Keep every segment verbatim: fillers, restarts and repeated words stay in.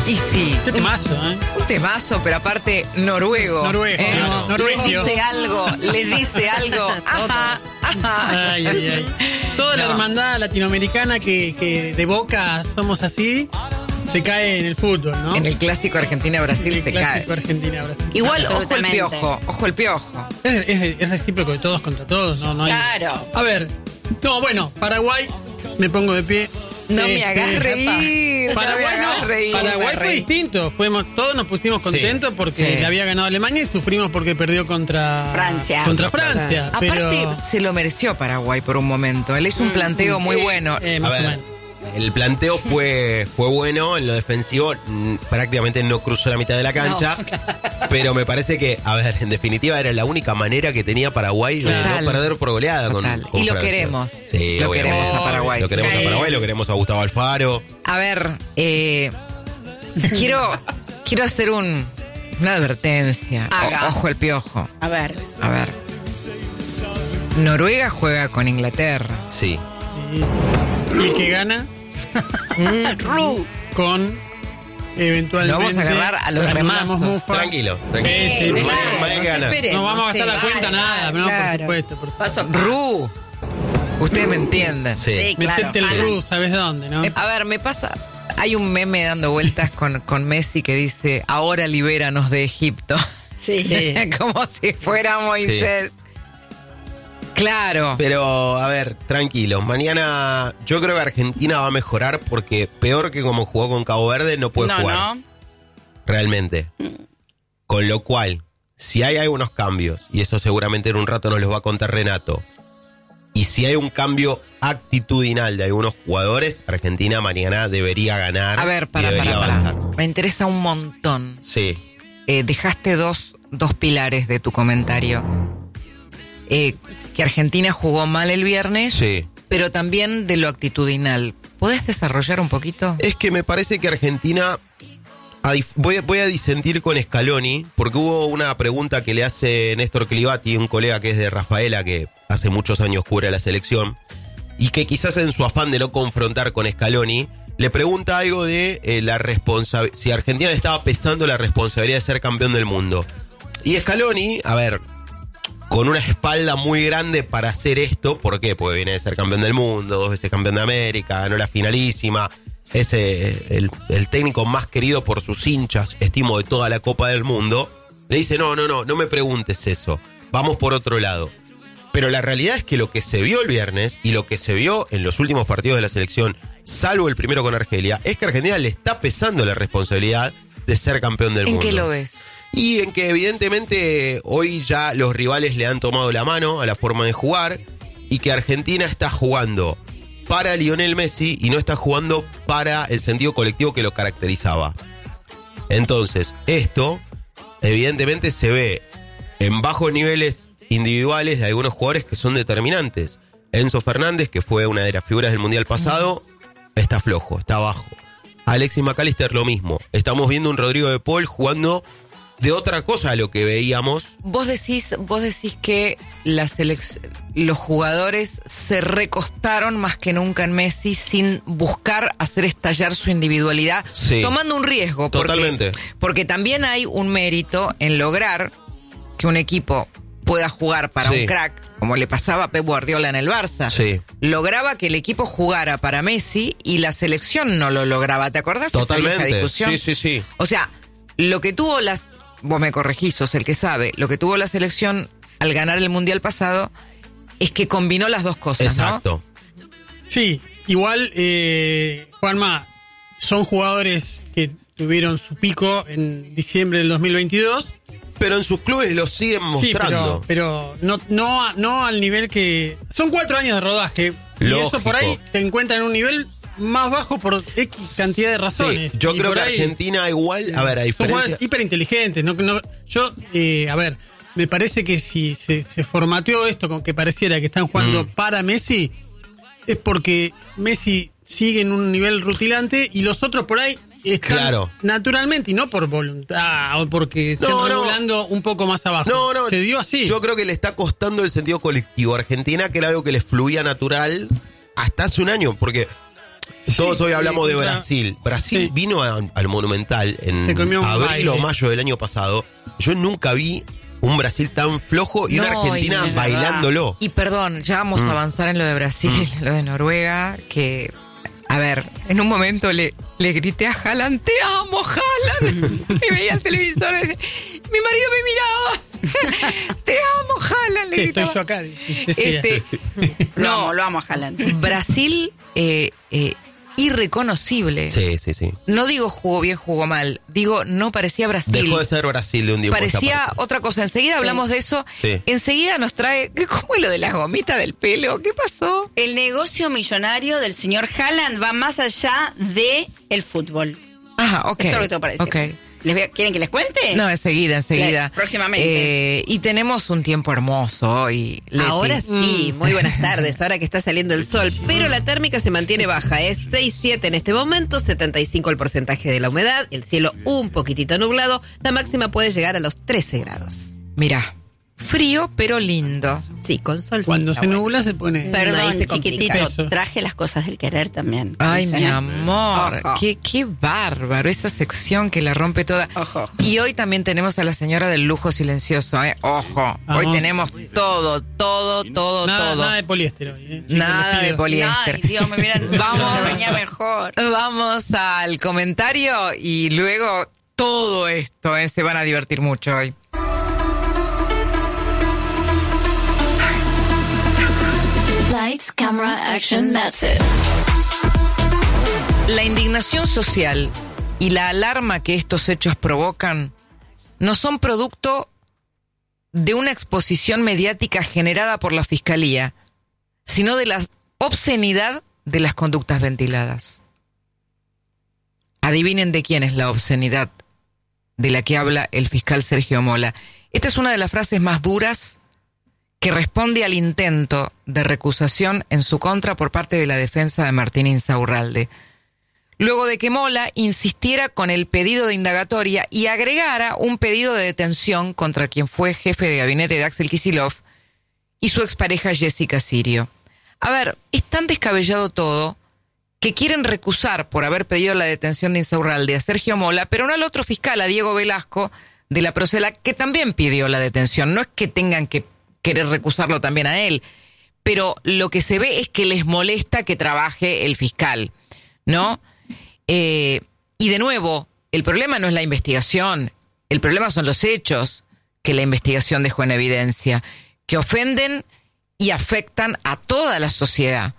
Y sí. Qué temazo, ¿eh? Un temazo, pero aparte noruego. Noruego. ¿eh? No, Le noruego. dice algo, le dice algo. Ajá, ajá. Ay, ay, ay. Toda la No. hermandad latinoamericana que, que de Boca somos así, se cae en el fútbol, ¿no? En el clásico Argentina-Brasil El se clásico cae. Argentina-Brasil. Igual, ojo el Absolutamente. piojo, ojo el piojo. Es, es, es recíproco de todos contra todos, ¿no? no hay... Claro. A ver, no, bueno, Paraguay, me pongo de pie. No Este, me hagas reír. Paraguay no me hagas no, reír, Paraguay me fue reí. distinto. Fuimos, todos nos pusimos Sí. contentos porque Sí. le había ganado Alemania y sufrimos porque perdió contra Francia. Contra Francia. Aparte, pero, se lo mereció Paraguay por un momento. Él hizo un planteo muy Eh, bueno. eh, A más o ver, menos. el planteo fue, fue bueno, en lo defensivo mm, prácticamente no cruzó la mitad de la cancha, pero me parece que, a ver, en definitiva era la única manera que tenía Paraguay de Total. no perder por goleada con, Total. con Y lo Francia. queremos. Sí, Lo obviamente. queremos a Paraguay. Lo queremos a Sí. Paraguay, lo queremos a Gustavo Alfaro. A ver, eh, quiero, quiero hacer un, una advertencia. Haga. O- ojo el piojo. A ver. A ver. Noruega juega con Inglaterra. Sí. Sí. Y el que gana Ru. con eventualmente. Lo vamos a agarrar a los anulamos remazos. Mufa. Tranquilo, tranquilo. Sí, sí, Mañana- claro. mañana que gana. Esperen, No vamos a gastar sé. la cuenta, vale, nada, no, claro. por supuesto. Por supuesto. Paso a paso. Ru. Ustedes me entienden. Sí. Sí, claro. Metete el Alan. Ru, ¿sabes dónde, no? A ver, me pasa. Hay un meme dando vueltas con, con Messi que dice: ahora libéranos de Egipto. Sí. Como si fuera Moisés. Claro. Pero, a ver, tranquilos. Mañana yo creo que Argentina va a mejorar porque peor que como jugó con Cabo Verde no puede No, jugar. no. Realmente. Con lo cual, si hay algunos cambios, y eso seguramente en un rato nos los va a contar Renato, y si hay un cambio actitudinal de algunos jugadores, Argentina mañana debería ganar. A ver, y para, debería para, para. avanzar. Me interesa un montón. Sí. Eh, dejaste dos, dos pilares de tu comentario. Eh, que Argentina jugó mal el viernes, Sí. pero también de lo actitudinal. ¿Podés desarrollar un poquito? Es que me parece que Argentina... a dif- Voy a, voy a disentir con Scaloni, porque hubo una pregunta que le hace Néstor Clivati, un colega que es de Rafaela, que hace muchos años cubre la selección, y que quizás en su afán de no confrontar con Scaloni, le pregunta algo de eh, la responsabilidad, si Argentina le estaba pesando la responsabilidad de ser campeón del mundo. Y Scaloni, a ver, con una espalda muy grande para hacer esto, ¿por qué? Porque viene de ser campeón del mundo, dos veces campeón de América, ganó la finalísima, es eh, el, el técnico más querido por sus hinchas, estimo, de toda la Copa del Mundo, le dice, no, no, no, no me preguntes eso, vamos por otro lado. Pero la realidad es que lo que se vio el viernes y lo que se vio en los últimos partidos de la selección, salvo el primero con Argelia, es que a Argentina le está pesando la responsabilidad de ser campeón del ¿En mundo. qué lo ves? Y en que evidentemente hoy ya los rivales le han tomado la mano a la forma de jugar y que Argentina está jugando para Lionel Messi y no está jugando para el sentido colectivo que lo caracterizaba. Entonces, esto evidentemente se ve en bajos niveles individuales de algunos jugadores que son determinantes. Enzo Fernández, que fue una de las figuras del Mundial pasado, está flojo, está bajo. Alexis McAllister lo mismo. Estamos viendo un Rodrigo de Paul jugando de otra cosa a lo que veíamos. Vos decís, vos decís que la selec- los jugadores se recostaron más que nunca en Messi sin buscar hacer estallar su individualidad, Sí. tomando un riesgo. Porque, Totalmente. Porque también hay un mérito en lograr que un equipo pueda jugar para Sí. un crack, como le pasaba a Pep Guardiola en el Barça. Sí. Lograba que el equipo jugara para Messi y la selección no lo lograba. ¿Te acordás de esa vieja Totalmente. discusión? Sí, sí, sí. O sea, lo que tuvo las... Vos me corregís, sos el que sabe. Lo que tuvo la selección al ganar el Mundial pasado es que combinó las dos cosas, Exacto. Sí, igual, eh, Juanma, son jugadores que tuvieron su pico en diciembre del dos mil veintidós. Pero en sus clubes lo siguen Sí, mostrando. pero, pero no, no, a- no al nivel que... Son cuatro años de rodaje. Y Lógico. eso por ahí te encuentran en un nivel más bajo por X cantidad de razones. Sí, yo Y creo por que ahí, Argentina igual, a ver, a son diferencia... jugadores hiperinteligentes. No, no, yo, eh, a ver, me parece que si se, se formateó esto con que pareciera que están jugando Mm. para Messi, es porque Messi sigue en un nivel rutilante y los otros por ahí están Claro. naturalmente y no por voluntad o porque estén No, no. regulando un poco más abajo. No, no. Se dio así. Yo creo que le está costando el sentido colectivo a Argentina, que era algo que les fluía natural hasta hace un año, porque Todos Sí, hoy hablamos sí, de claro. Brasil. Brasil Sí. vino a- al Monumental Se en comió un abril baile. o mayo del año pasado. Yo nunca vi un Brasil tan flojo y No, una Argentina y- bailándolo. Y perdón, ya vamos Mm. a avanzar en lo de Brasil, lo de Noruega, que, a ver, en un momento le, le grité a Haaland, te amo, Haaland. Y veía el televisor y decía, mi marido me miraba, te amo, Haaland. Le Sí, estoy gritaba. yo acá. decía. Este, Lo no, amo, lo amo a Haaland. Brasil, eh, eh, irreconocible. Sí, sí, sí. No digo jugó bien, jugó mal. Digo, no parecía Brasil. Dejó de ser Brasil de un tiempo a esta Parecía parte. otra cosa. Enseguida hablamos de eso. Sí. Enseguida nos trae. ¿Cómo es lo de las gomitas del pelo? ¿Qué pasó? El negocio millonario del señor Haaland va más allá de el fútbol. Ajá, ok. Esto es lo que tengo para decirles. Ok. ¿Les voy a- ¿Quieren que les cuente? No, enseguida, enseguida. Le- próximamente. Eh, y tenemos un tiempo hermoso hoy. Leti. Ahora sí, muy buenas tardes, ahora que está saliendo el sol, pero la térmica se mantiene baja, es seis siete en este momento, setenta y cinco el porcentaje de la humedad, el cielo un poquitito nublado, la máxima puede llegar a los trece grados. Mirá, frío pero lindo. Sí, con sol. Cuando está se bueno. nubla se pone... Ahí Perdón, se complica. chiquitito, Eso. traje las cosas del querer también. Ay, Dicen, mi ¿eh? amor, Ojo. qué, qué bárbaro, esa sección que la rompe toda. Ojo, ojo. Y hoy también tenemos a la señora del lujo silencioso, ¿eh? Ojo, Vamos. hoy tenemos todo, todo, todo, Nada, todo. nada de poliéster hoy, ¿eh? Chicos, Nada les de pido. poliéster. Ay, Dios, me miran. Vamos. Yo venía mejor. Vamos al comentario y luego todo esto, ¿eh? Se van a divertir mucho hoy. Lights, camera, action, that's it. La indignación social y la alarma que estos hechos provocan no son producto de una exposición mediática generada por la Fiscalía, sino de la obscenidad de las conductas ventiladas. Adivinen de quién es la obscenidad de la que habla el fiscal Sergio Mola. Esta es una de las frases más duras que responde al intento de recusación en su contra por parte de la defensa de Martín Insaurralde. Luego de que Mola insistiera con el pedido de indagatoria y agregara un pedido de detención contra quien fue jefe de gabinete de Axel Kicillof y su expareja Jessica Sirio. A ver, es tan descabellado todo que quieren recusar por haber pedido la detención de Insaurralde a Sergio Mola, pero no al otro fiscal, a Diego Velasco, de la Procela, que también pidió la detención. No es que tengan que querer recusarlo también a él, pero lo que se ve es que les molesta que trabaje el fiscal, ¿no? Eh, y de nuevo, el problema no es la investigación, el problema son los hechos que la investigación dejó en evidencia, que ofenden y afectan a toda la sociedad.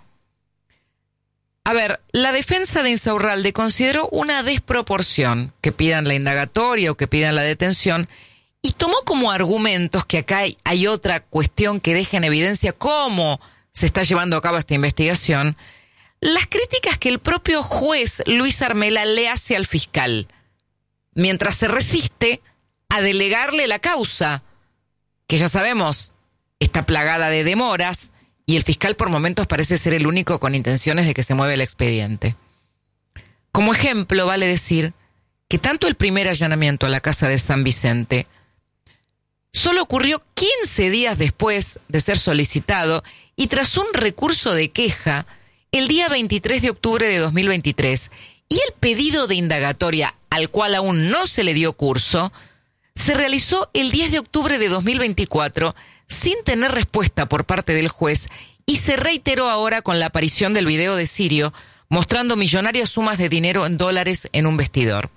A ver, la defensa de Insaurralde consideró una desproporción que pidan la indagatoria o que pidan la detención y tomó como argumentos que acá hay, hay otra cuestión que deja en evidencia cómo se está llevando a cabo esta investigación, las críticas que el propio juez Luis Armela le hace al fiscal, mientras se resiste a delegarle la causa, que ya sabemos está plagada de demoras y el fiscal por momentos parece ser el único con intenciones de que se mueva el expediente. Como ejemplo, vale decir que tanto el primer allanamiento a la casa de San Vicente solo ocurrió quince días después de ser solicitado y tras un recurso de queja el día veintitrés de octubre de dos mil veintitrés, y el pedido de indagatoria, al cual aún no se le dio curso, se realizó el diez de octubre de dos mil veinticuatro sin tener respuesta por parte del juez y se reiteró ahora con la aparición del video de Sirio mostrando millonarias sumas de dinero en dólares en un vestidor.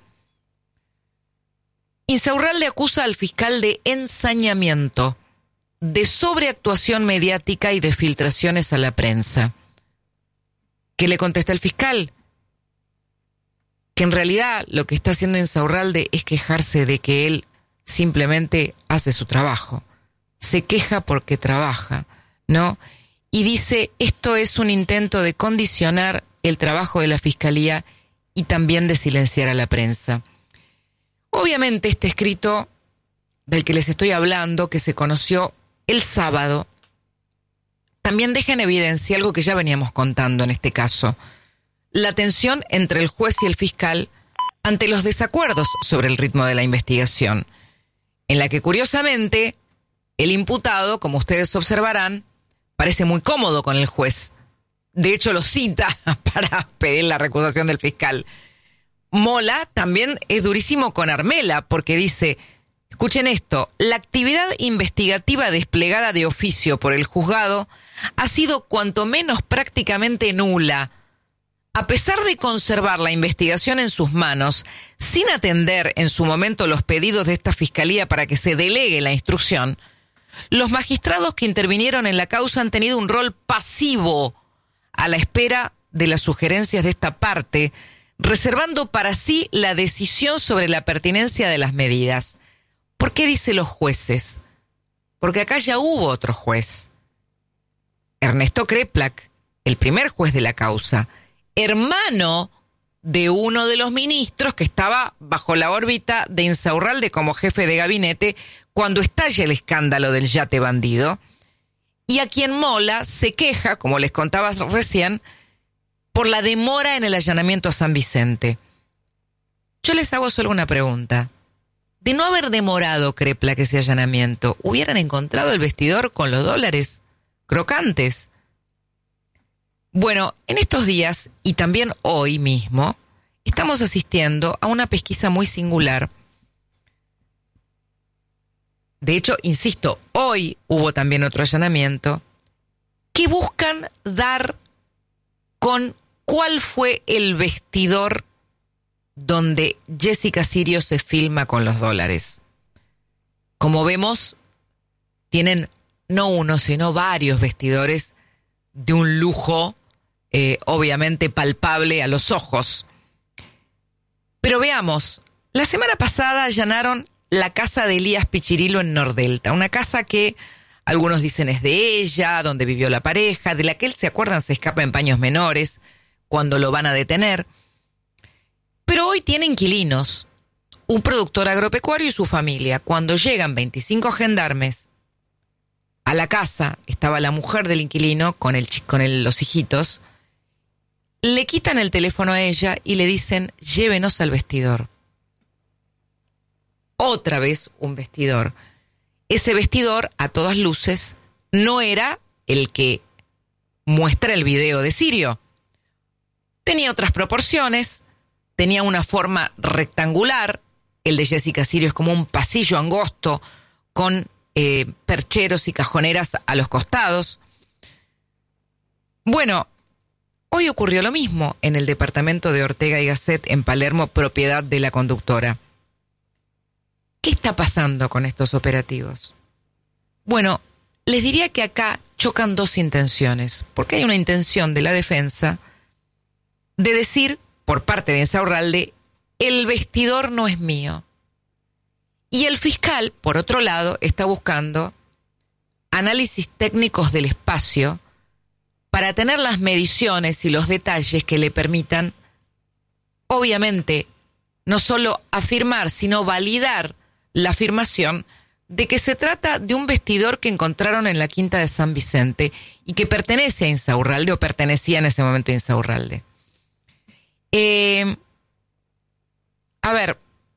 Insaurralde acusa al fiscal de ensañamiento, de sobreactuación mediática y de filtraciones a la prensa. ¿Qué le contesta el fiscal? Que en realidad lo que está haciendo Insaurralde es quejarse de que él simplemente hace su trabajo. Se queja porque trabaja, ¿no? Y dice, esto es un intento de condicionar el trabajo de la fiscalía y también de silenciar a la prensa. Obviamente este escrito del que les estoy hablando, que se conoció el sábado, también deja en evidencia algo que ya veníamos contando en este caso: la tensión entre el juez y el fiscal ante los desacuerdos sobre el ritmo de la investigación, en la que curiosamente el imputado, como ustedes observarán, parece muy cómodo con el juez, de hecho lo cita para pedir la recusación del fiscal. Mola también es durísimo con Armela, porque dice, escuchen esto, la actividad investigativa desplegada de oficio por el juzgado ha sido cuanto menos prácticamente nula. A pesar de conservar la investigación en sus manos, sin atender en su momento los pedidos de esta fiscalía para que se delegue la instrucción, los magistrados que intervinieron en la causa han tenido un rol pasivo a la espera de las sugerencias de esta parte, reservando para sí la decisión sobre la pertinencia de las medidas. ¿Por qué dice los jueces? Porque acá ya hubo otro juez. Ernesto Kreplak, el primer juez de la causa, hermano de uno de los ministros que estaba bajo la órbita de Insaurralde como jefe de gabinete cuando estalla el escándalo del yate bandido, y a quien Mola se queja, como les contaba recién, por la demora en el allanamiento a San Vicente. Yo les hago solo una pregunta. De no haber demorado Kreplak ese allanamiento, ¿hubieran encontrado el vestidor con los dólares crocantes? Bueno, en estos días, y también hoy mismo, estamos asistiendo a una pesquisa muy singular. De hecho, insisto, hoy hubo también otro allanamiento, que buscan dar con cuál fue el vestidor donde Jessica Sirio se filma con los dólares. Como vemos, tienen no uno, sino varios vestidores de un lujo eh, obviamente palpable a los ojos. Pero veamos, la semana pasada allanaron la casa de Elías Pichirilo en Nordelta, una casa que algunos dicen es de ella, donde vivió la pareja, de la que él, se acuerdan, se escapa en paños menores cuando lo van a detener. Pero hoy tiene inquilinos, un productor agropecuario y su familia. Cuando llegan veinticinco gendarmes a la casa, estaba la mujer del inquilino con, el, con el, los hijitos, le quitan el teléfono a ella y le dicen, llévenos al vestidor. Otra vez un vestidor. Ese vestidor, a todas luces, no era el que muestra el video de Sirio. Tenía otras proporciones, tenía una forma rectangular. El de Jessica Sirio es como un pasillo angosto con eh, percheros y cajoneras a los costados. Bueno, hoy ocurrió lo mismo en el departamento de Ortega y Gasset en Palermo, propiedad de la conductora. ¿Qué está pasando con estos operativos? Bueno, les diría que acá chocan dos intenciones, porque hay una intención de la defensa de decir, por parte de Insaurralde, el vestidor no es mío. Y el fiscal, por otro lado, está buscando análisis técnicos del espacio para tener las mediciones y los detalles que le permitan, obviamente, no solo afirmar, sino validar la afirmación de que se trata de un vestidor que encontraron en la quinta de San Vicente y que pertenece a Insaurralde, o pertenecía en ese momento a Insaurralde. Eh, a ver,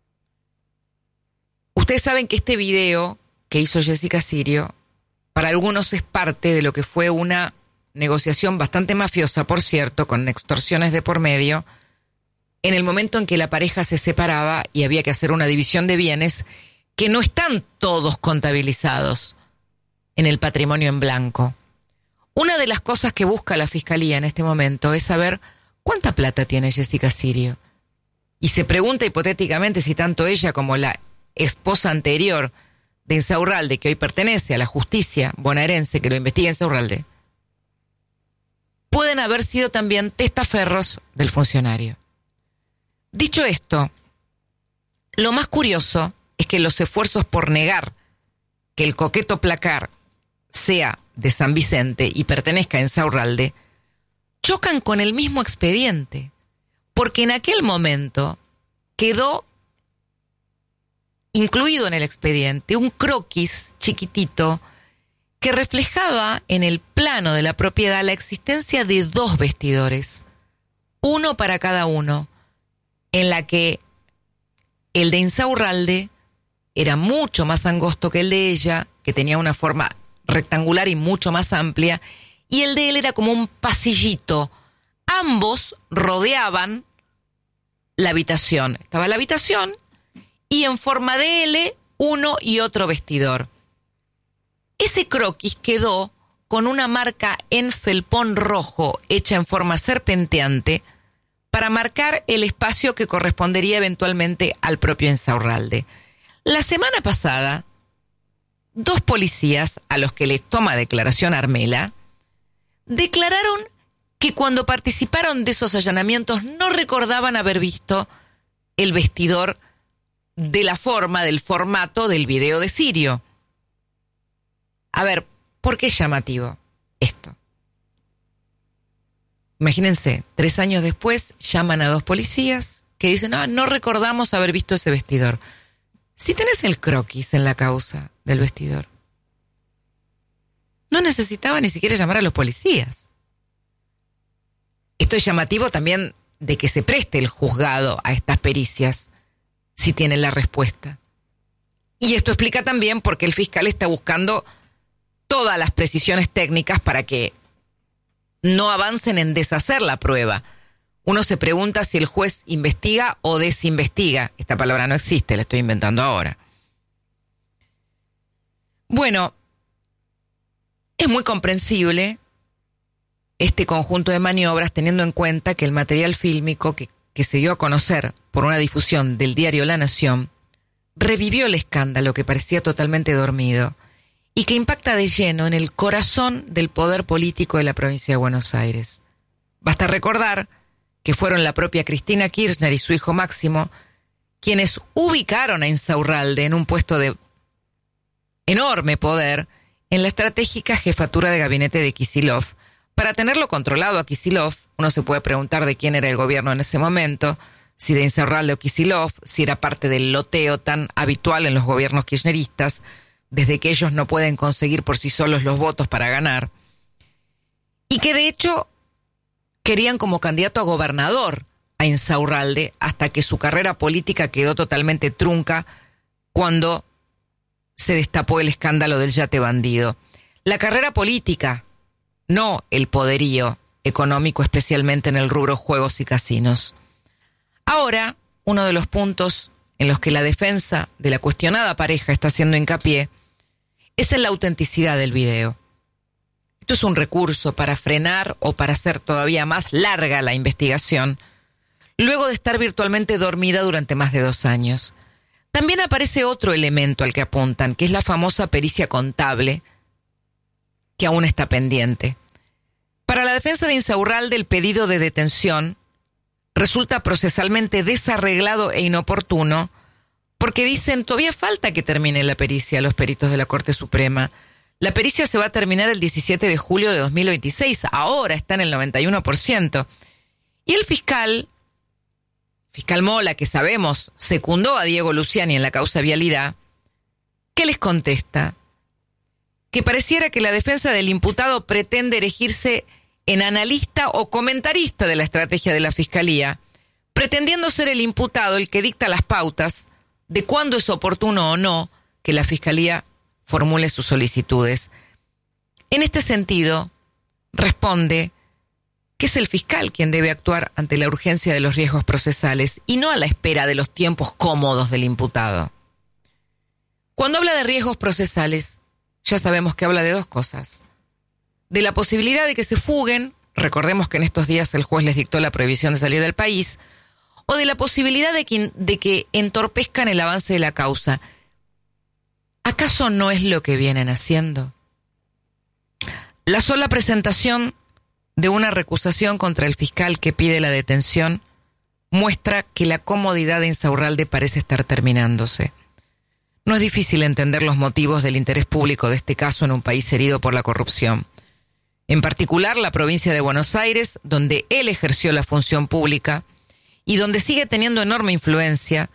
ustedes saben que este video que hizo Jessica Sirio, para algunos es parte de lo que fue una negociación bastante mafiosa, por cierto, con extorsiones de por medio, en el momento en que la pareja se separaba y había que hacer una división de bienes que no están todos contabilizados en el patrimonio en blanco. Una de las cosas que busca la fiscalía en este momento es saber cuánta plata tiene Jessica Sirio. Y se pregunta hipotéticamente si tanto ella como la esposa anterior de Insaurralde, que hoy pertenece a la justicia bonaerense que lo investiga Insaurralde, pueden haber sido también testaferros del funcionario. Dicho esto, lo más curioso es que los esfuerzos por negar que el coqueto placar sea de San Vicente y pertenezca a Insaurralde chocan con el mismo expediente, porque en aquel momento quedó incluido en el expediente un croquis chiquitito que reflejaba en el plano de la propiedad la existencia de dos vestidores, uno para cada uno, en la que el de Insaurralde era mucho más angosto que el de ella, que tenía una forma rectangular y mucho más amplia, y el de él era como un pasillito. Ambos rodeaban la habitación. Estaba la habitación y en forma de L, uno y otro vestidor. Ese croquis quedó con una marca en felpón rojo hecha en forma serpenteante para marcar el espacio que correspondería eventualmente al propio Insaurralde. La semana pasada, dos policías a los que les toma declaración Armela declararon que cuando participaron de esos allanamientos no recordaban haber visto el vestidor de la forma, del formato del video de Sirio. A ver, ¿por qué es llamativo esto? Imagínense, tres años después llaman a dos policías que dicen, no, no recordamos haber visto ese vestidor. Si tenés el croquis en la causa del vestidor, no necesitaba ni siquiera llamar a los policías. Esto es llamativo también de que se preste el juzgado a estas pericias si tienen la respuesta. Y esto explica también por qué el fiscal está buscando todas las precisiones técnicas para que no avancen en deshacer la prueba. Uno se pregunta si el juez investiga o desinvestiga. Esta palabra no existe, la estoy inventando ahora. Bueno, es muy comprensible este conjunto de maniobras teniendo en cuenta que el material fílmico que, que se dio a conocer por una difusión del diario La Nación revivió el escándalo que parecía totalmente dormido y que impacta de lleno en el corazón del poder político de la provincia de Buenos Aires. Basta recordar que fueron la propia Cristina Kirchner y su hijo Máximo quienes ubicaron a Insaurralde en un puesto de enorme poder en la estratégica jefatura de gabinete de Kicillof. Para tenerlo controlado a Kicillof, uno se puede preguntar de quién era el gobierno en ese momento, si de Insaurralde o Kicillof, si era parte del loteo tan habitual en los gobiernos kirchneristas, desde que ellos no pueden conseguir por sí solos los votos para ganar, y que de hecho querían como candidato a gobernador a Insaurralde hasta que su carrera política quedó totalmente trunca cuando se destapó el escándalo del yate bandido. La carrera política, no el poderío económico, especialmente en el rubro juegos y casinos. Ahora, uno de los puntos en los que la defensa de la cuestionada pareja está haciendo hincapié es en la autenticidad del video. Esto es un recurso para frenar o para hacer todavía más larga la investigación, luego de estar virtualmente dormida durante más de dos años. También aparece otro elemento al que apuntan, que es la famosa pericia contable, que aún está pendiente. Para la defensa de Insaurralde, el pedido de detención resulta procesalmente desarreglado e inoportuno porque dicen, todavía falta que termine la pericia los peritos de la Corte Suprema. La pericia se va a terminar el diecisiete de julio de dos mil veintiséis, ahora está en el noventa y uno por ciento. Y el fiscal, fiscal Mola, que sabemos secundó a Diego Luciani en la causa Vialidad, ¿qué les contesta? Que pareciera que la defensa del imputado pretende erigirse en analista o comentarista de la estrategia de la Fiscalía, pretendiendo ser el imputado el que dicta las pautas de cuándo es oportuno o no que la Fiscalía formule sus solicitudes. En este sentido, responde que es el fiscal quien debe actuar ante la urgencia de los riesgos procesales y no a la espera de los tiempos cómodos del imputado. Cuando habla de riesgos procesales, ya sabemos que habla de dos cosas. De la posibilidad de que se fuguen, recordemos que en estos días el juez les dictó la prohibición de salir del país, o de la posibilidad de que, de que entorpezcan el avance de la causa. ¿Acaso no es lo que vienen haciendo? La sola presentación de una recusación contra el fiscal que pide la detención muestra que la comodidad de Insaurralde parece estar terminándose. No es difícil entender los motivos del interés público de este caso en un país herido por la corrupción. En particular, la provincia de Buenos Aires, donde él ejerció la función pública y donde sigue teniendo enorme influencia.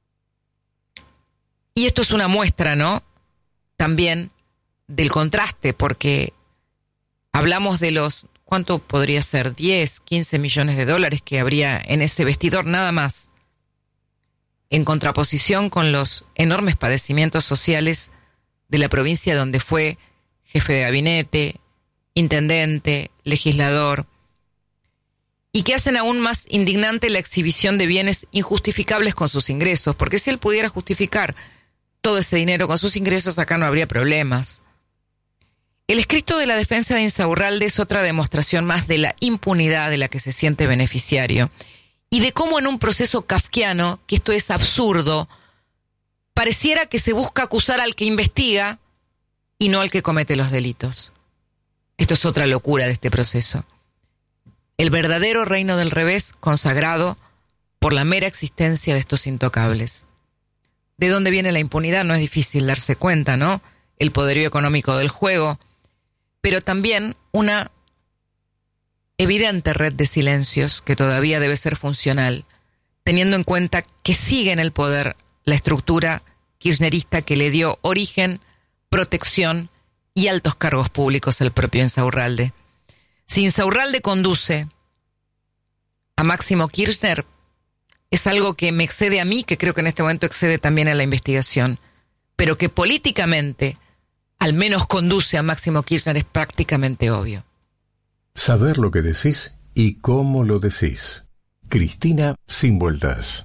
Y esto es una muestra, ¿no? También del contraste, porque hablamos de los, ¿cuánto podría ser? diez, quince millones de dólares que habría en ese vestidor, nada más. En contraposición con los enormes padecimientos sociales de la provincia donde fue jefe de gabinete, intendente, legislador, y que hacen aún más indignante la exhibición de bienes injustificables con sus ingresos, porque si él pudiera justificar todo ese dinero con sus ingresos, acá no habría problemas. El escrito de la defensa de Insaurralde es otra demostración más de la impunidad de la que se siente beneficiario y de cómo en un proceso kafkiano, que esto es absurdo, pareciera que se busca acusar al que investiga y no al que comete los delitos. Esto es otra locura de este proceso. El verdadero reino del revés consagrado por la mera existencia de estos intocables. ¿De dónde viene la impunidad? No es difícil darse cuenta, ¿no? El poderío económico del juego, pero también una evidente red de silencios que todavía debe ser funcional, teniendo en cuenta que sigue en el poder la estructura kirchnerista que le dio origen, protección y altos cargos públicos al propio Insaurralde. Si Insaurralde conduce a Máximo Kirchner, es algo que me excede a mí, que creo que en este momento excede también a la investigación, pero que políticamente al menos conduce a Máximo Kirchner es prácticamente obvio. Saber lo que decís y cómo lo decís. Cristina Sin Vueltas.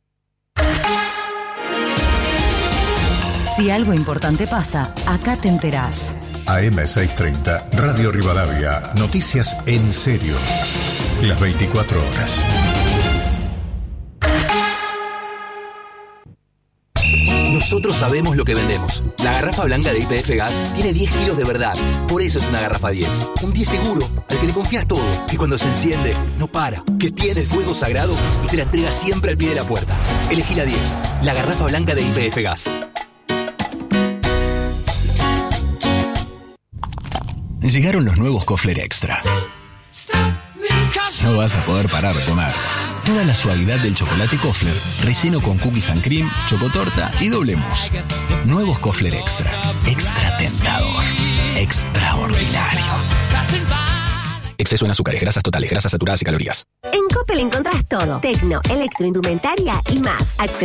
Si algo importante pasa, acá te enterás. A eme seiscientos treinta, Radio Rivadavia, noticias en serio. Las veinticuatro horas. Nosotros sabemos lo que vendemos. La garrafa blanca de Y P F Gas tiene diez kilos de verdad. Por eso es una garrafa diez. Un diez seguro, al que le confías todo. Que cuando se enciende, no para. Que tiene el fuego sagrado y te la entrega siempre al pie de la puerta. Elegí la diez. La garrafa blanca de Y P F Gas. Llegaron los nuevos Kofler Extra. No vas a poder parar de comer. Toda la suavidad del chocolate Kofler, relleno con cookies and cream, chocotorta y doble mousse. Nuevos Kofler Extra. Extra tentador. Extraordinario. Exceso en azúcares, grasas totales, grasas saturadas y calorías. En Coppel encontrás todo. Tecno, electroindumentaria y más. Accesorios